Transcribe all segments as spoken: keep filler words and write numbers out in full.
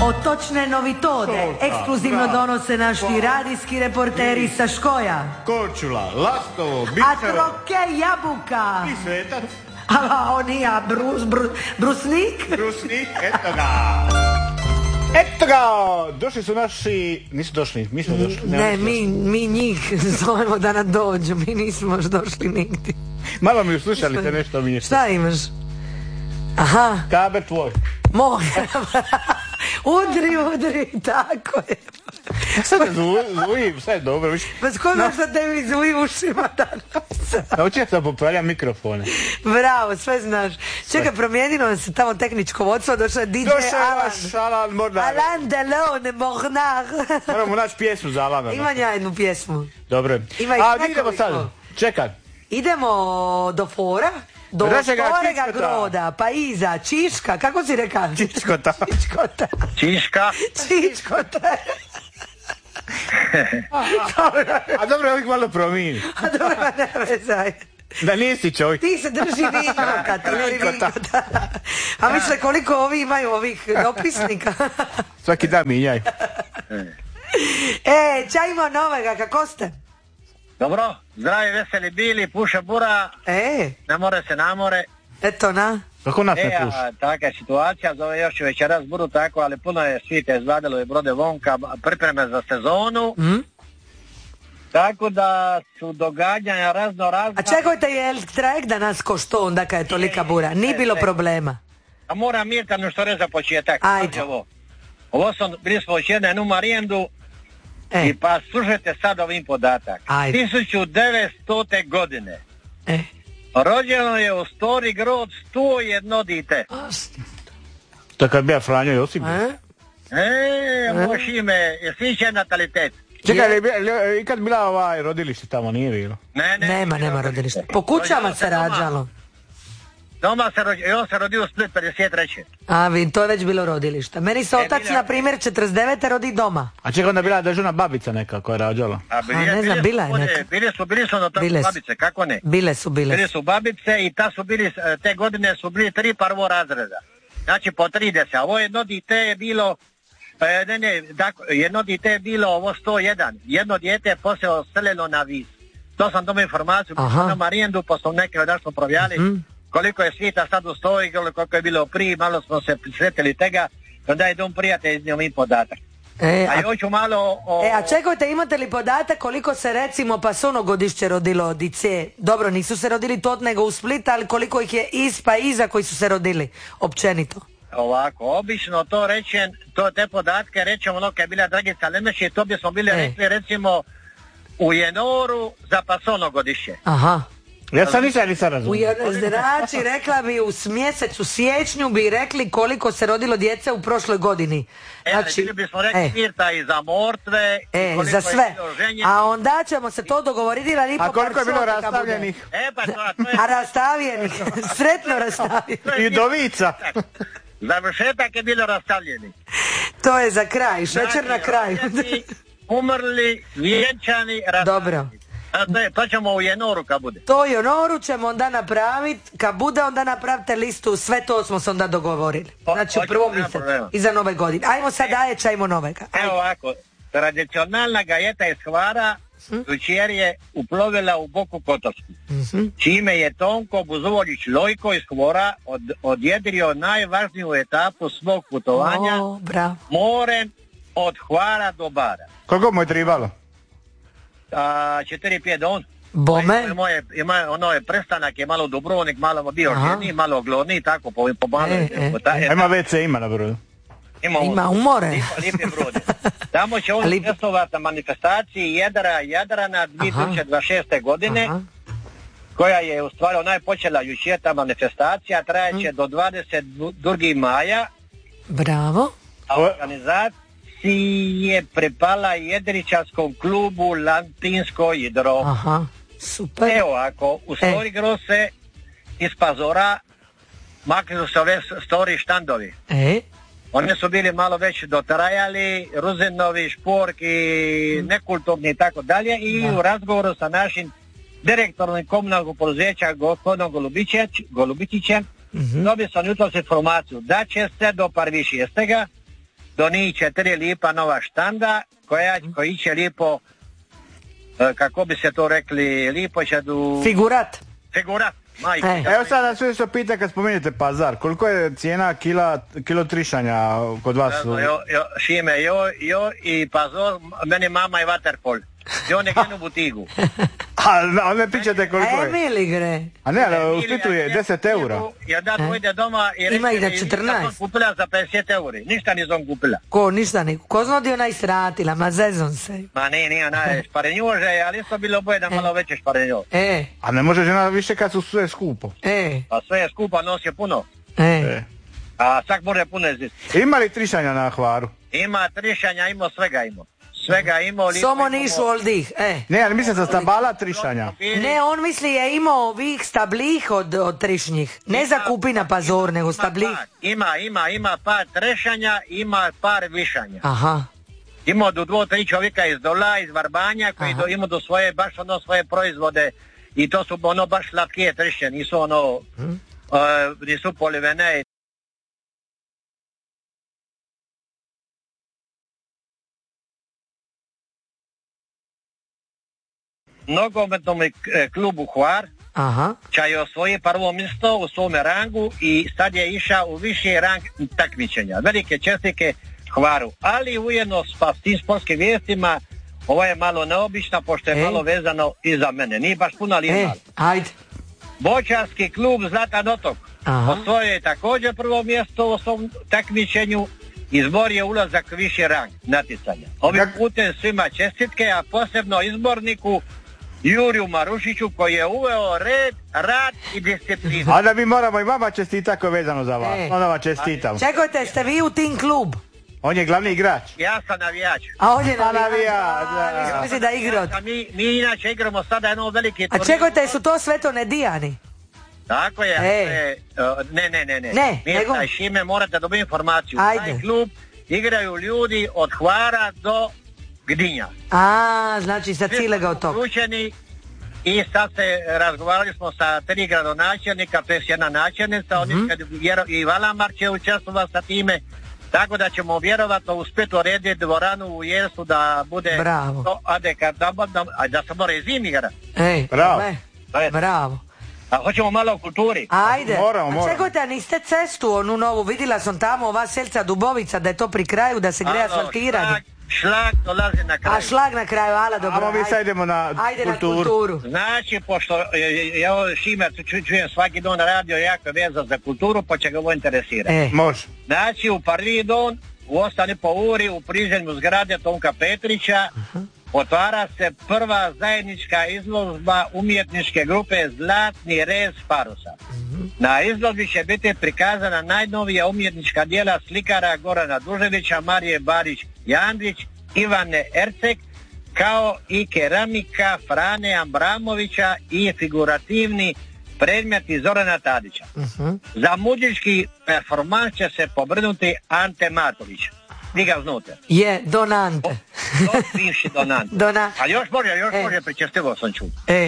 Otočne novitode ekskluzivno donose naši radijski reporteri sa Škoja. Korčula, Lastovo, Bicevo. A troke jabuka. I Svetac. A on ja, brus, brus, brusnik. Brusnik, eto ga. Eto ga, došli su naši, nisu došli, mi smo došli. Ne, mi, mi njih zovemo da nam dođu, mi nismo još došli nigdje. Malo mi uslušali te nešto mi je. Šta imaš? Aha. Kabe tvoj. Moj. Udri, udri, tako je. Sad ne zvuji, sad je dobro. Pa s kojom sad tebi zvuji ušima danas? Naučio sam popravljam mikrofone. Bravo, sve znaš. Čekaj, promijenilo se tamo tehničko vodstvo, došao je D J Alan. Došao je Alan Mornar. Alan Delone Mornar. Moramo naći pjesmu za Alana. Imam ja jednu pjesmu. Dobro. A idemo sad, čekaj. Idemo do fora. Do Storega Groda, pa iza, Čiška, kako si rekao? Čiškota. Čiškota. Čiška. Čiškota. A dobro, ovih malo promijeni. A dobro, ne vezaj. Da nisi čovjek. Ti se drži vinjaka, ti ne vinkota. A misle koliko ovi imaju ovih dopisnika. Svaki dan minjaj. E, čajmo novega, kako ste? Dobro, zdravi, veseli bili, puša bura, e. ne more se na more. Eto na. Kako nas ne e, puša? Taka je situacija, zove još ću večeras buru tako, ali puno je svite izvadilo i brode vonka, pripreme za sezonu. Mm? Tako da su događanja razno razna. A čekajte, je li trajek danas ko što onda kad je tolika bura? Nije bilo problema. A moram Mirkanu što re za početak. Ajde. Ovo, ovo sam, bili smo još jednu jednu marijendu. E. I pa slušajte sad ovim podatak. Ajde. tisuću devetstote godine E. rođeno je u Stari Grod sto jedno dite. To kad bija Franjo Josip? E? E, moš ime, je sviće natalitet. Čekaj, je ikad bila ovaj rodilište tamo, nije bilo? Ne, ne. Nema, nema rodilišta. Po kućama se rađalo. Doma se rodio, on se rodio u Split pedeset treće. A vi, to je već bilo rodilišta. Meni se otac, na primjer, četrdeset devete rodi doma. A čekaj, onda bila dežurna babica neka koja je rađala? A, bili, A ne znam, bila je neka. Bili su, bili su na tamo babice, kako ne? Bile su, bile. Bili su babice i ta su bili, te godine su bili tri prvo razreda. Znači po trideset, a ovo jedno dite je bilo, ne, ne, jedno dite je bilo ovo sto jedan. Jedno dijete je poslije oselilo na Vis. To sam dobio informaciju, na Marijendu, pa smo neke od nas smo provjali. Mm. Koliko je svita sad u stoji, koliko je bilo prije, malo smo se prisjetili tega, onda je dom prijatelj iz njom podatak. E, a, a hoću malo o... E, a čekajte, imate li podatak koliko se recimo pa s ono godišće rodilo dice? Dobro, nisu se rodili tot nego u Split, ali koliko ih je iz pa iza koji su se rodili, općenito? Ovako, obično to rečem, to te podatke rečemo ono kad je bila Dragica Lemeši, to bismo bili e. rekli recimo u jenoru za pa s ono godišće. Aha. Ja sam nisam nisam razumio. Znači, rekla bi u mjesecu siječnju bi rekli koliko se rodilo djece u prošloj godini. Znači, e, bismo rekli e. Mirta i za mortve, e, i za sve. A onda ćemo se to dogovoriti da A koliko je bilo rastavljenih? E, pa to, to je... A rastavljenih, sretno rastavljenih. I dovica. Završetak je bilo rastavljenih. To je za kraj, šećer znači, na kraju. Umrli, vjenčani, rastavljeni. Dobro. To, je, to ćemo u jenoru kad bude. To u jenoru ćemo onda napraviti, kad bude onda napravite listu, sve to smo se onda dogovorili. Znači u prvom mjesecu, iza nove godine. Ajmo sad daje, čajmo novega. Evo ovako, tradicionalna gajeta iz Hvara, hm? Jučer je uplovila u Boku Kotorsku. Mm-hmm. Čime je Tonko Buzovolić Lojko iz Hvora od, odjedrio najvažniju etapu svog putovanja oh, morem od Hvara do Bara. Koliko mu je tribalo? A, četiri pet on. Bome? Ima, ima, ono je prestanak, je malo Dubrovnik, malo bio ženi, malo glodni, tako po, po malo. E, e, po ta, e. Ima ve ce, ima na brodu. Ima, ima u more. Lijepi, lijepi brod. Tamo će on Lip... testovati na manifestaciji Jadra, Jadrana dvije tisuće dvadeset šeste godine, aha, koja je u stvari onaj počela jučer ta manifestacija, trajeće hmm. do dvadeset drugog maja. Bravo. A organizacija je prepala jedričarskom klubu Latinsko Jidro. Aha, super. Evo, ako u Stari Grod se iz Pazora makli su se ove Stari štandovi. E? Oni su bili malo već dotrajali, Ruzinovi, Špork i mm. nekulturni i tako dalje i da. U razgovoru sa našim direktorom komunalnog poduzeća gospodinom Golubitićem mm-hmm. dobio sam jutros informaciju da će se do prvi šestega doniće tri lipa nova štanda, koja, koji će lipo, kako bi se to rekli, lipo će du... Figurat. Figurat. Majke, E. Evo sada sve što pita kad spomenete pazar, koliko je cijena kila, kilo trišanja kod vas? Jo, jo, Šime, jo, jo i pazor, meni mama je vaterpol. I on je genu butigu. A, a ne pićete koliko je? Emili gre. A ne, ali u Splitu je deset eura. I onda dojde doma i Ima i reče na mi, četrnaest. nisam kupila za pedeset euri. Ništa nisam kupila. Ko, ništa ni. Ko zna di ona istratila, ma zezon se. Ma ne, nije ona je šparenjože, ali isto bilo boje da malo veće šparenjože. E, A ne može žena više kad su sve skupo. e, A sve je skupa, nosi puno. e. E. A sak može puno izvesti. Ima li trišanja na Hvaru? Ima trišanja, ima svega ima. Svega ima. lipo Somo imamo- nisu oldih, e. Ne, ali mislim za stabala trišanja. Ne, on misli je imao ovih stablih od, od trišnjih. Ne za kupina pazor, nego Ima stablih. par, Ima, ima, ima par trešanja, ima par višanja. Aha. Ima do dvo, tri čovjeka iz Dola, iz Varbanja, koji Aha. do, ima do svoje, baš ono svoje proizvode. I to su ono baš slatkije trešće, nisu ono, Hmm. uh, nisu polivene. Nogometnom e, klubu Hvar Aha. ča je osvoji prvo mjesto u svome rangu i sad je išao u viši rang takmičenja. Velike čestitke Hvaru, ali ujedno s tim sportskim vijestima ovo je malo neobično pošto je E. malo vezano i za mene. Nije baš puno, ali je E, malo. ajde. Boćarski klub Zlatan Otok Aha. osvojio je također prvo mjesto u svom takmičenju. Izbor je ulazak u viši rang natjecanja. Ovim Kak- putem svima čestitke, a posebno izborniku Juriju Marušiću koji je uveo red, rad i disciplinu. A da mi moramo i vama čestitati ako je vezano za vas. E. Onda vam čestitam. Čekajte, ste vi u tim klub? On je glavni igrač. Ja sam navijač. A on je A navijač. navijač, A, da. nisam misli da igrot. A mi, mi inače igramo sada jedno veliki A turnir. čekajte, su to sve to nedijani? Tako je. E. E, uh, ne, ne, ne, ne. Ne, Mi nego- taj Šime morate dobiti informaciju. Ajde. Taj klub igraju ljudi od Hvara do Gdinja. A, znači sa cilega od toga. Uključeni i sad se razgovarali smo sa tri gradonačelnika, to je jedna načelnica, Mhm. oni kad vjero, i Valamar će učestvovati sa time, tako da ćemo vjerovatno uspjeti urediti dvoranu u Jesu da bude Bravo. to adekvatno, da, a da se mora i zimi igrati. Ej, Bravo. e, E. bravo. A hoćemo malo o kulturi. Ajde. Moramo, A moramo. čekajte, a niste cestu onu novu, vidjela sam tamo ova selca Dubovica, da je to pri kraju, da se gre Alo, asfaltiranje. šlag, šlag dolazi na kraju. A šlag na kraju, ala dobro. Amo mi ajde. sad idemo na Ajde kulturu. na kulturu. Znači, pošto e, e, ja ovo Šime ču- čujem svaki dan na radio jako je vezan za kulturu, pa će ga ovo interesirati. E, Može. Znači, u prvi dan, u osam i po uri, u priželjmu zgrade Tonka Petrića, otvara se prva zajednička izložba umjetničke grupe Zlatni rez Farusa. Na izložbi će biti prikazana najnovija umjetnička djela slikara Gorana Duževića, Marije Barić-Jandić, Ivane Erceg, kao i keramika Frane Ambramovića i figurativni predmeti Zorana Tadića. mhm. Za muzički performans će se pobrinuti Ante Matović. Vi ga znate. Je, donante. To bivši donant. Dona- Ali još može, još E. može, pričestivo sam čuo. E,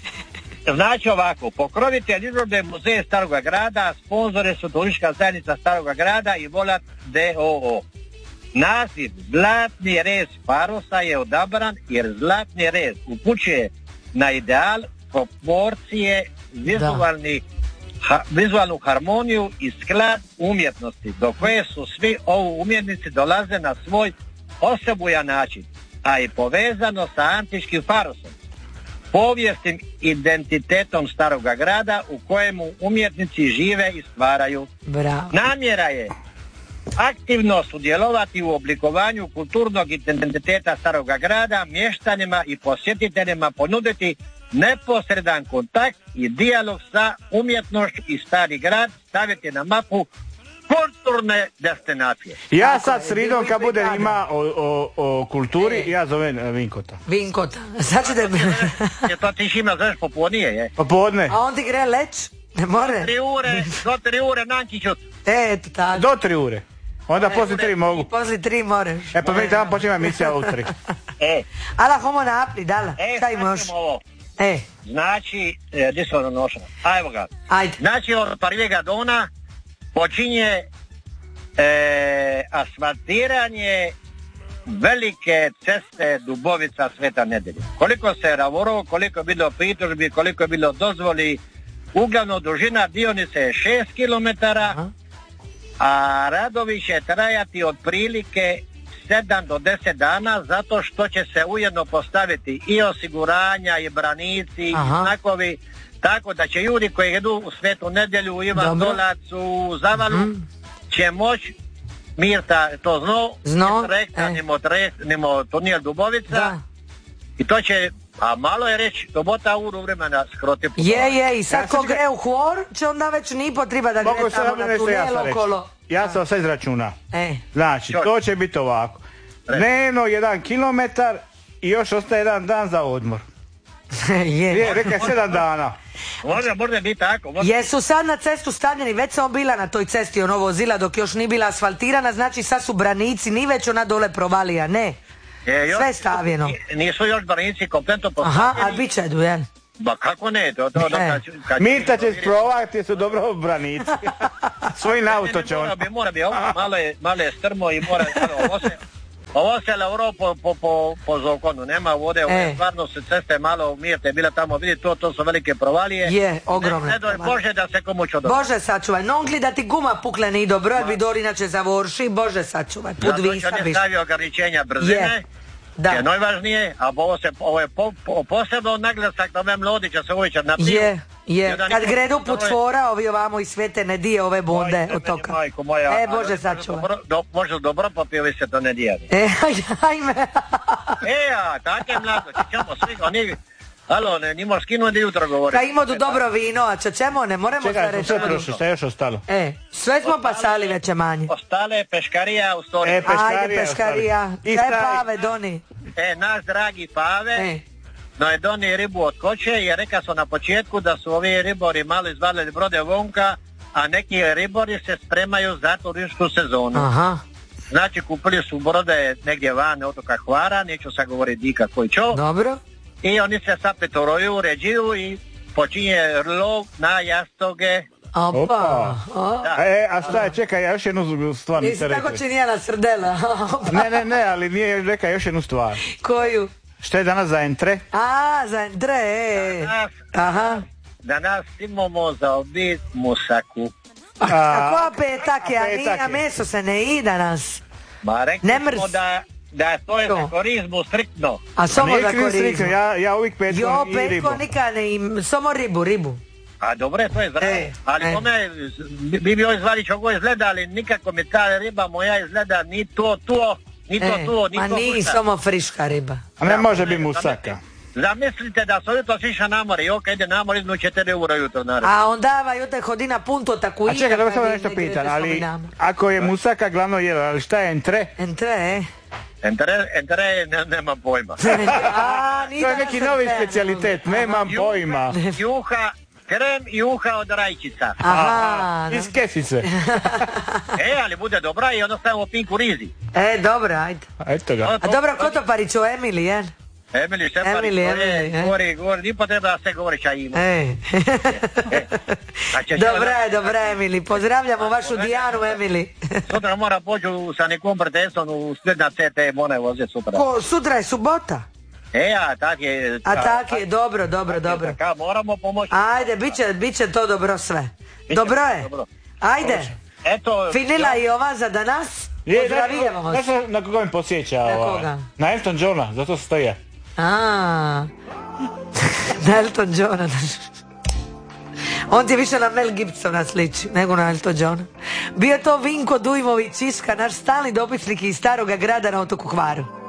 Znači ovako, pokrovitelj izložbe je Muzej Staroga grada, sponzore su Turistička zajednica Staroga grada i Volat d o o. Naziv Zlatni rez Farusa je odabran jer zlatni rez upućuje na ideal, proporcije, vizualni, ha, vizualnu harmoniju i sklad umjetnosti, do koje su svi ovu umjetnici dolaze na svoj osobujan način, a i povezano sa antičkim Farusom, povijesnim identitetom Staroga grada u kojemu umjetnici žive i stvaraju. bravo. Namjera je aktivno sudjelovati u oblikovanju kulturnog identiteta Staroga grada, mještanima i posjetiteljima ponuditi neposredan kontakt i dijalog sa umjetnošću i Stari grad staviti na mapu kulturne destinacije. Ja Tako sad je, sridom bili kad bude brigada. ima o, o, o kulturi, E. ja zovem e, Vinkota. Vinkota. Sad ćete... Je to ti Šima znaš popodnije, je? Popodne. A on ti gre leć? Ne more? Tri ure, do tri ure Nančiću. E, eto tako. Do tri ure. Onda poslije tri I mogu. poslije tri moreš. E pa mi tamo počinje emisija u tri. E, Ala, homo napli, dala. e, Šta sad imaš? ćemo ovo. E, Znači, e, gdje se ono nošao? A evo ga. ajde. Znači od prvega dona počinje e, asfaltiranje velike ceste Dubovica Sveta Nedelja. Koliko se ravorilo, koliko je bilo pritužbi, koliko je bilo dozvoli, uglavnom dužina dionice je šest kilometara, aha, a radovi će trajati otprilike sedam do deset dana, zato što će se ujedno postaviti i osiguranja i branici, aha, i znakovi, tako da će ljudi koji idu u Svetu Nedjelju, u Ivan Dolac, u Zavalu, mm, će moći Mirta to zno, zno rekta, e. nimo, tre, nimo tunijel Dubovica, da. I to će, a malo je reći, dobota uru vremena skroti. Je, je, i sad ja ko gre u Hvor, će onda već ni potreba da gre tamo na tunijel okolo. Ja sam sve izračuna. E. Znači, to će biti ovako. Dnevno jedan kilometar i još ostaje jedan dan za odmor. je. Je, rekaj sedam dana. Može, može biti tako. Može. Jesu sad na cestu stavljeni, već sam bila na toj cesti ono vozila dok još nije bila asfaltirana, znači sad su branici, ni već ona dole provalija, ne. Je, još, sve stavljeno. Nisu još branici kompletno postavljeni. Aha, a bit će dujan. Ba kako ne, to, to, to, kad, kad Mirta će sprovati, su dobro branici. Svojim auto će on. Mora bi, mora bi, ovo malo je, malo je strmo i mora, ovo se, ovo se lauro po, po, po, po zakonu, nema vode, e. Stvarno se ceste malo, Mirta je bila tamo, vidi to, to su velike provalije. Je, ogromne. Ne, ne doj Bože da se komu čo dobro. Bože sačuvaj, nongli da ti guma pukle ni dobro, jer bi Dor inače zavorši, Bože sačuvaj, podvisa biš. Zato će ne stavio ograničenja brzine. Je. Da. Je najvažnije, a ovo, se, ovo je po, po, posebno naglasak na ove mlodića se uvijek napiju. Je, je. Kad gredu put tvora, ovi ovamo i Svete Nedije, ove bunde od toka. Majko moja, e, Bože sačuvaj. Do, može dobro popio vi se to ne dijeli. E, ajme. e, a, tako je mlado, ćemo svi, oni... Alo, ne, nimo skinuti jutro govoriti. Ka imadu dobro vino, a čo ćemo, ne moramo sve reći. Čekaj, sve prošlo, šta je još ostalo? E, sve smo ostale, pasali veće manje. Ostale peškarija u stori. E, peškarija. Ajde, peškarija. Kaj Pave doni? E, naš dragi Pave, e. no je doni ribu od koče, jer reka su na početku da su ovi ribori malo izvalili brode vonka, a neki ribori se spremaju za turističku sezonu. Aha. Znači, kupili su brode negdje van otoka Hvara, neću sad govoriti dika koji čo. Dobro. I oni se sad petoroju, uređuju i počinje lov na jastoge. Opa. Opa. E, a šta je, čekaj, ja još jednu stvar niste rekli. Nisi tako činijela srdela. ne, ne, ne, ali nije rekao još jednu stvar. Koju? Što je danas za entre? A, za entre, e. Danas, aha. Danas imamo za obit musaku. A, a koja petak je, a, petak a meso se ne i danas? Ma rekli smo da... Da, to je za korizmu striktno. A samo za korizmu. Ja, ja uvijek petkom jo, i ribu. Jo, petko nikad ne im, samo ribu, ribu. A dobro, to je zdravo. E, ali e. Tome, bi bi joj zvali čogo izgleda, ali nikako mi ta riba moja izgleda ni to to, ni to e, to, ni ma to ni kuća. Samo friška riba. A ne može biti musaka. Zamislite da su jutro siša na more i ok, ide na more, iznu četiri eura jutro naravno. A onda va jutro hodi na punto tako i... A čekaj, da samo nešto pitan, ali ako je musaka glavno jelo, ali šta je entre? Entre, e? Entre, entre ne, nemam pojma. A, to je neki novi specijalitet, nemam juha, pojma. Juha, krem juha od rajčica. Aha. Iz kesice. e, ali bude dobra i onda stavimo pinku rizi. E, dobro, ajde. Eto ga. A dobro, ko to pariću, Emili, jel? Emili, sve pari, Emili, govori, govori, ni potreba da se govori ča ima. E. Dobra je, dobra je, Emili. Pozdravljamo vašu Dijanu, Emili. Sutra mora pođu sa nekom prtesom u sred na C T, mora voze sutra. Ko, sutra je subota? E, a tak je... A tak je, dobro, dobro, dobro. Taka, moramo pomoći. Ajde, bit će, bit će to dobro sve. Dobro je. Ajde. Eto... Finila i ova za danas. Pozdravijemo vas. Znaš na koga mi posjeća? Na koga? Na Elton Johna, zato stoje. A, na Elton Johna. On ti je više na Mel Gibsona sliči nego na Elton Johna. Bio je to Vinko Dujmović Iska, naš stalni dopisnik iz Staroga grada na otoku Hvaru.